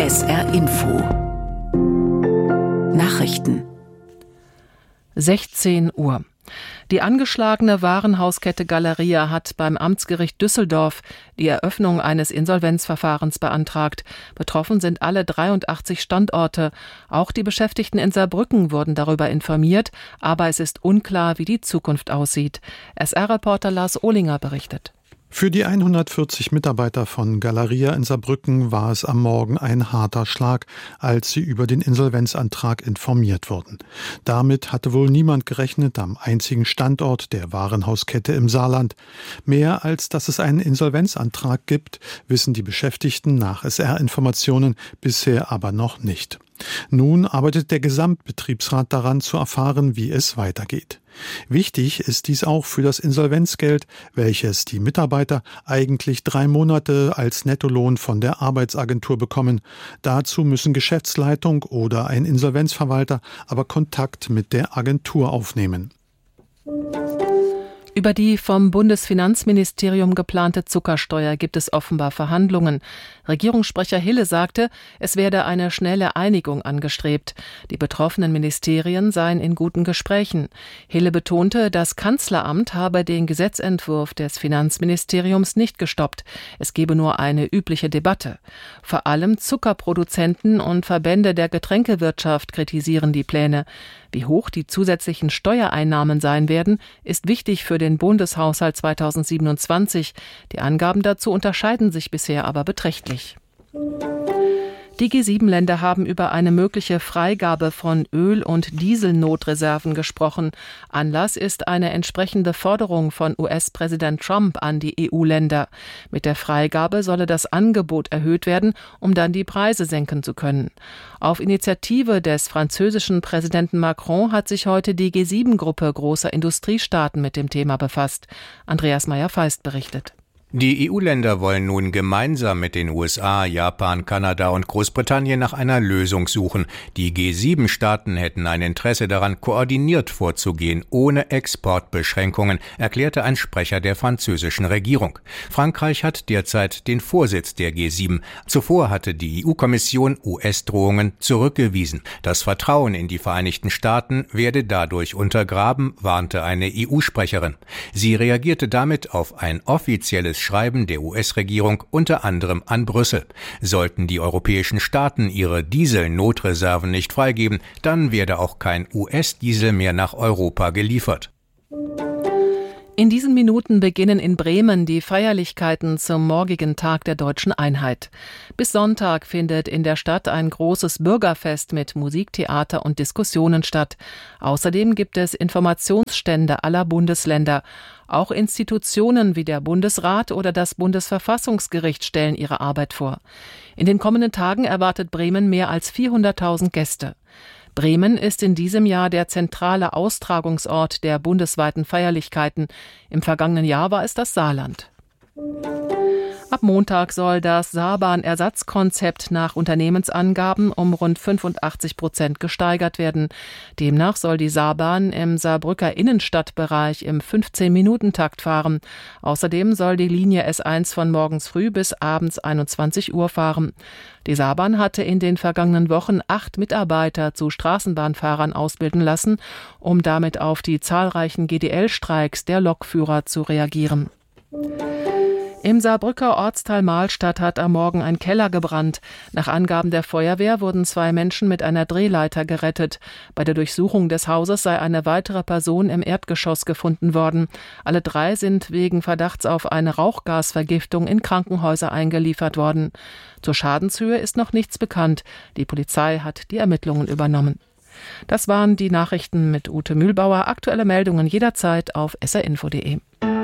SR Info Nachrichten 16 Uhr. Die angeschlagene Warenhauskette Galeria hat beim Amtsgericht Düsseldorf die Eröffnung eines Insolvenzverfahrens beantragt. Betroffen sind alle 83 Standorte. Auch die Beschäftigten in Saarbrücken wurden darüber informiert, aber es ist unklar, wie die Zukunft aussieht. SR-Reporter Lars Ohlinger berichtet. Für die 140 Mitarbeiter von Galeria in Saarbrücken war es am Morgen ein harter Schlag, als sie über den Insolvenzantrag informiert wurden. Damit hatte wohl niemand gerechnet am einzigen Standort der Warenhauskette im Saarland. Mehr als dass es einen Insolvenzantrag gibt, wissen die Beschäftigten nach SR-Informationen bisher aber noch nicht. Nun arbeitet der Gesamtbetriebsrat daran, zu erfahren, wie es weitergeht. Wichtig ist dies auch für das Insolvenzgeld, welches die Mitarbeiter eigentlich 3 Monate als Nettolohn von der Arbeitsagentur bekommen. Dazu müssen Geschäftsleitung oder ein Insolvenzverwalter aber Kontakt mit der Agentur aufnehmen. Über die vom Bundesfinanzministerium geplante Zuckersteuer gibt es offenbar Verhandlungen. Regierungssprecher Hille sagte, es werde eine schnelle Einigung angestrebt. Die betroffenen Ministerien seien in guten Gesprächen. Hille betonte, das Kanzleramt habe den Gesetzentwurf des Finanzministeriums nicht gestoppt. Es gebe nur eine übliche Debatte. Vor allem Zuckerproduzenten und Verbände der Getränkewirtschaft kritisieren die Pläne. Wie hoch die zusätzlichen Steuereinnahmen sein werden, ist wichtig für den Bundeshaushalt 2027. Die Angaben dazu unterscheiden sich bisher aber beträchtlich. Die G7-Länder haben über eine mögliche Freigabe von Öl- und Dieselnotreserven gesprochen. Anlass ist eine entsprechende Forderung von US-Präsident Trump an die EU-Länder. Mit der Freigabe solle das Angebot erhöht werden, um dann die Preise senken zu können. Auf Initiative des französischen Präsidenten Macron hat sich heute die G7-Gruppe großer Industriestaaten mit dem Thema befasst. Andreas Meyer-Feist berichtet. Die EU-Länder wollen nun gemeinsam mit den USA, Japan, Kanada und Großbritannien nach einer Lösung suchen. Die G7-Staaten hätten ein Interesse daran, koordiniert vorzugehen, ohne Exportbeschränkungen, erklärte ein Sprecher der französischen Regierung. Frankreich hat derzeit den Vorsitz der G7. Zuvor hatte die EU-Kommission US-Drohungen zurückgewiesen. Das Vertrauen in die Vereinigten Staaten werde dadurch untergraben, warnte eine EU-Sprecherin. Sie reagierte damit auf ein offizielles Schreiben der US-Regierung unter anderem an Brüssel. Sollten die europäischen Staaten ihre Dieselnotreserven nicht freigeben, dann werde auch kein US-Diesel mehr nach Europa geliefert. In diesen Minuten beginnen in Bremen die Feierlichkeiten zum morgigen Tag der Deutschen Einheit. Bis Sonntag findet in der Stadt ein großes Bürgerfest mit Musik, Theater und Diskussionen statt. Außerdem gibt es Informationsstände aller Bundesländer. Auch Institutionen wie der Bundesrat oder das Bundesverfassungsgericht stellen ihre Arbeit vor. In den kommenden Tagen erwartet Bremen mehr als 400.000 Gäste. Bremen ist in diesem Jahr der zentrale Austragungsort der bundesweiten Feierlichkeiten. Im vergangenen Jahr war es das Saarland. Ab Montag soll das Saarbahn-Ersatzkonzept nach Unternehmensangaben um rund 85% gesteigert werden. Demnach soll die Saarbahn im Saarbrücker Innenstadtbereich im 15-Minuten-Takt fahren. Außerdem soll die Linie S1 von morgens früh bis abends 21 Uhr fahren. Die Saarbahn hatte in den vergangenen Wochen 8 Mitarbeiter zu Straßenbahnfahrern ausbilden lassen, um damit auf die zahlreichen GDL-Streiks der Lokführer zu reagieren. Im Saarbrücker Ortsteil Mahlstadt hat am Morgen ein Keller gebrannt. Nach Angaben der Feuerwehr wurden 2 Menschen mit einer Drehleiter gerettet. Bei der Durchsuchung des Hauses sei eine weitere Person im Erdgeschoss gefunden worden. Alle 3 sind wegen Verdachts auf eine Rauchgasvergiftung in Krankenhäuser eingeliefert worden. Zur Schadenshöhe ist noch nichts bekannt. Die Polizei hat die Ermittlungen übernommen. Das waren die Nachrichten mit Ute Mühlbauer. Aktuelle Meldungen jederzeit auf srinfo.de.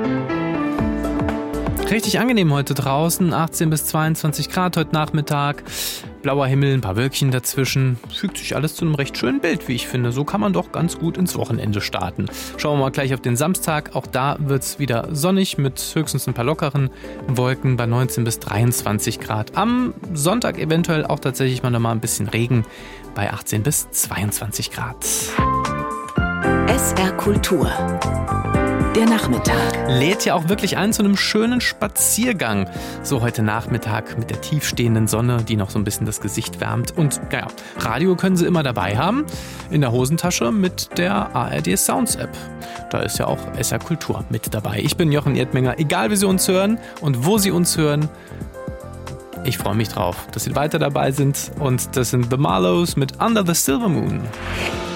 Richtig angenehm heute draußen, 18 bis 22 Grad heute Nachmittag, blauer Himmel, ein paar Wölkchen dazwischen, fügt sich alles zu einem recht schönen Bild, wie ich finde. So kann man doch ganz gut ins Wochenende starten. Schauen wir mal gleich auf den Samstag, auch da wird es wieder sonnig mit höchstens ein paar lockeren Wolken bei 19 bis 23 Grad. Am Sonntag eventuell auch tatsächlich mal ein bisschen Regen bei 18 bis 22 Grad. SR Kultur Der Nachmittag lädt ja auch wirklich ein zu einem schönen Spaziergang. So heute Nachmittag mit der tiefstehenden Sonne, die noch so ein bisschen das Gesicht wärmt. Und ja, Radio können Sie immer dabei haben, in der Hosentasche mit der ARD Sounds App. Da ist ja auch SR Kultur mit dabei. Ich bin Jochen Erdmenger. Egal wie Sie uns hören und wo Sie uns hören, ich freue mich drauf, dass Sie weiter dabei sind. Und das sind The Marlows mit Under the Silver Moon.